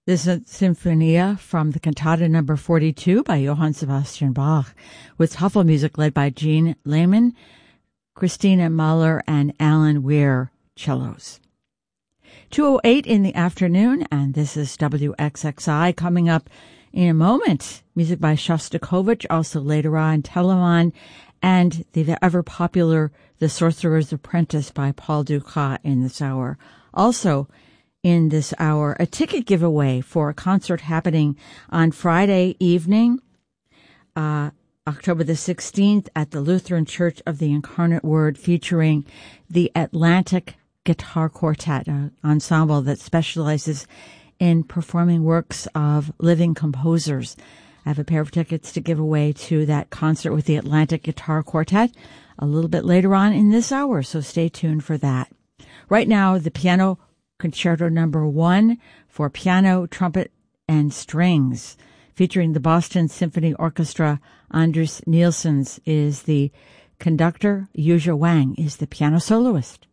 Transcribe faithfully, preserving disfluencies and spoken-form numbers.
This is Sinfonia from the Cantata number forty-two by Johann Sebastian Bach, with Huffle music led by Jean Lehman, Christina Mahler, and Alan Weir cellos. two oh eight in the afternoon, and this is W X X I. Coming up in a moment, music by Shostakovich, also later on Telemann, and the ever-popular The Sorcerer's Apprentice by Paul Dukas in this hour. Also, in this hour, a ticket giveaway for a concert happening on Friday evening, uh, October the sixteenth, at the Lutheran Church of the Incarnate Word, featuring the Atlantic Guitar Quartet, an ensemble that specializes in performing works of living composers. I have a pair of tickets to give away to that concert with the Atlantic Guitar Quartet a little bit later on in this hour, so stay tuned for that. Right now, the piano Concerto number one for piano, trumpet, and strings, featuring the Boston Symphony Orchestra. Anders Nielsen's is the conductor. Yuzha Wang is the piano soloist.